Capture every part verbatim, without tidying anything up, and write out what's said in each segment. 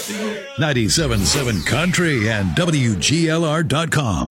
ninety-seven point seven Country and W G L R dot com.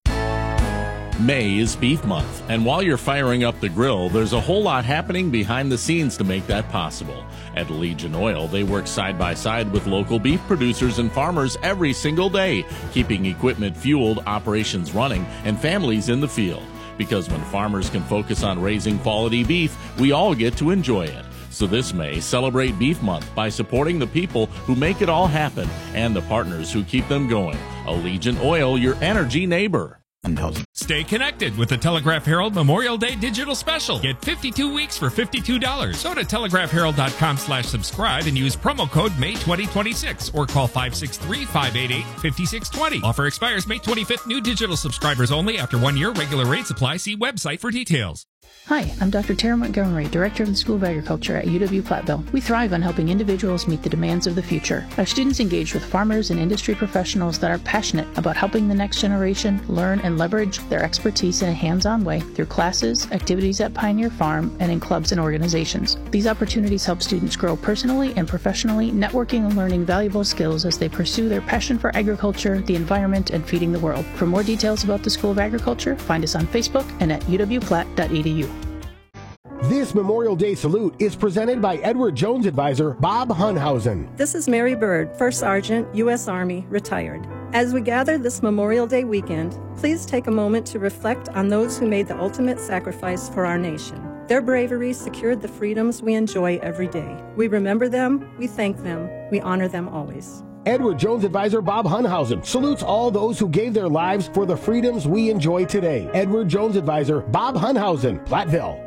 May is Beef Month, and while you're firing up the grill, there's a whole lot happening behind the scenes to make that possible. At Legion Oil, they work side by side with local beef producers and farmers every single day, keeping equipment fueled, operations running, and families in the field. Because when farmers can focus on raising quality beef, we all get to enjoy it. So this May, celebrate Beef Month by supporting the people who make it all happen and the partners who keep them going. Allegiant Oil, your energy neighbor. Stay connected with the Telegraph Herald Memorial Day Digital Special. Get fifty-two weeks for fifty-two dollars. Go to telegraph herald dot com slash subscribe and use promo code May twenty twenty-six or call five six three, five eight eight, five six two zero. Offer expires May twenty-fifth. New digital subscribers only. After one year, regular rates apply. See website for details. Hi, I'm Doctor Tara Montgomery, Director of the School of Agriculture at U W-Platteville. We thrive on helping individuals meet the demands of the future. Our students engage with farmers and industry professionals that are passionate about helping the next generation learn and leverage their expertise in a hands-on way through classes, activities at Pioneer Farm, and in clubs and organizations. These opportunities help students grow personally and professionally, networking and learning valuable skills as they pursue their passion for agriculture, the environment, and feeding the world. For more details about the School of Agriculture, find us on Facebook and at u w platt dot e d u. This Memorial Day salute is presented by Edward Jones advisor Bob Hunhausen. This is Mary Bird, First Sergeant, U S Army, retired. As we gather this Memorial Day weekend, please take a moment to reflect on those who made the ultimate sacrifice for our nation. Their bravery secured the freedoms we enjoy every day. We remember them, we thank them, we honor them always. Edward Jones advisor Bob Hunhausen salutes all those who gave their lives for the freedoms we enjoy today. Edward Jones advisor Bob Hunhausen, Platteville.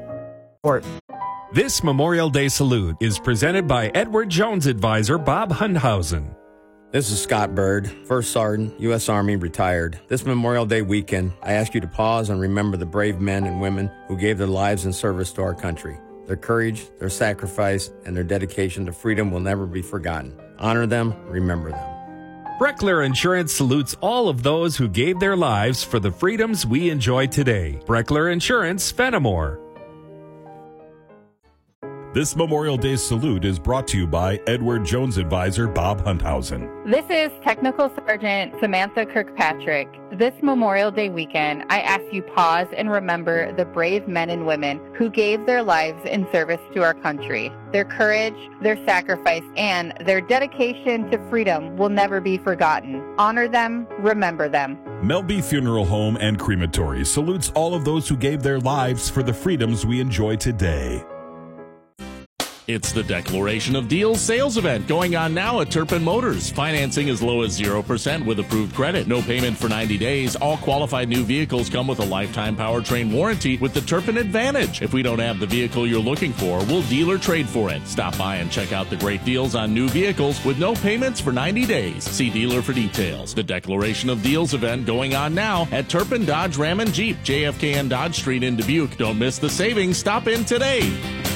This Memorial Day salute is presented by Edward Jones advisor Bob Hunhausen. This is Scott Bird, First Sergeant, U S Army, retired. This Memorial Day weekend, I ask you to pause and remember the brave men and women who gave their lives in service to our country. Their courage, their sacrifice, and their dedication to freedom will never be forgotten. Honor them, remember them. Breckler Insurance salutes all of those who gave their lives for the freedoms we enjoy today. Breckler Insurance, Fenimore. This Memorial Day salute is brought to you by Edward Jones advisor Bob Hunthausen. This is Technical Sergeant Samantha Kirkpatrick. This Memorial Day weekend, I ask you pause and remember the brave men and women who gave their lives in service to our country. Their courage, their sacrifice, and their dedication to freedom will never be forgotten. Honor them, remember them. Melby Funeral Home and Crematory salutes all of those who gave their lives for the freedoms we enjoy today. It's the Declaration of Deals sales event going on now at Turpin Motors. Financing as low as zero percent with approved credit. No payment for ninety days. All qualified new vehicles come with a lifetime powertrain warranty with the Turpin Advantage. If we don't have the vehicle you're looking for, we'll deal or trade for it. Stop by and check out the great deals on new vehicles with no payments for ninety days. See dealer for details. The Declaration of Deals event going on now at Turpin Dodge Ram and Jeep, J F K and Dodge Street in Dubuque. Don't miss the savings. Stop in today.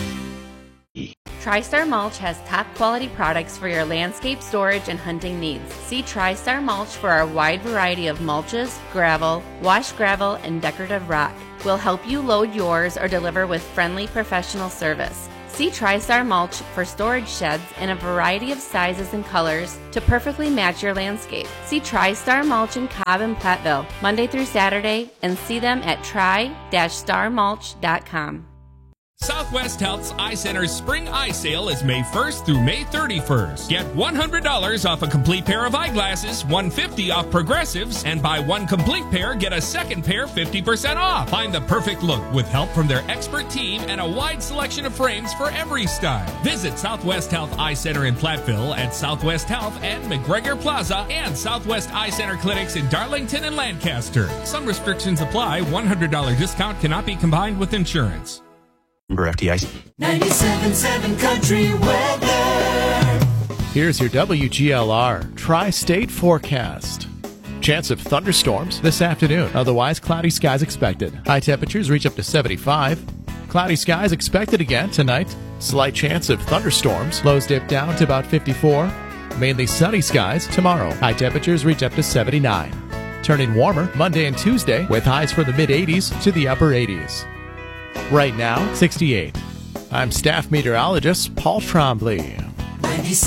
TriStar Mulch has top quality products for your landscape storage and hunting needs. See TriStar Mulch for our wide variety of mulches, gravel, washed gravel, and decorative rock. We'll help you load yours or deliver with friendly professional service. See TriStar Mulch for storage sheds in a variety of sizes and colors to perfectly match your landscape. See TriStar Mulch in Cobb and Platteville Monday through Saturday and see them at tri dash star mulch dot com. Southwest Health's Eye Center's Spring Eye Sale is May first through May thirty-first. Get one hundred dollars off a complete pair of eyeglasses, one hundred fifty dollars off progressives, and buy one complete pair, get a second pair fifty percent off. Find the perfect look with help from their expert team and a wide selection of frames for every style. Visit Southwest Health Eye Center in Platteville at Southwest Health and McGregor Plaza and Southwest Eye Center clinics in Darlington and Lancaster. Some restrictions apply. one hundred dollars discount cannot be combined with insurance. Number F D I C. ninety-seven point seven Country Weather. Here's your W G L R Tri-State forecast. Chance of thunderstorms this afternoon. Otherwise, cloudy skies expected. High temperatures reach up to seventy-five. Cloudy skies expected again tonight. Slight chance of thunderstorms. Lows dip down to about fifty-four. Mainly sunny skies tomorrow. High temperatures reach up to seventy-nine. Turning warmer Monday and Tuesday with highs from the mid-eighties to the upper eighties. Right now, sixty-eight. I'm staff meteorologist Paul Trombley.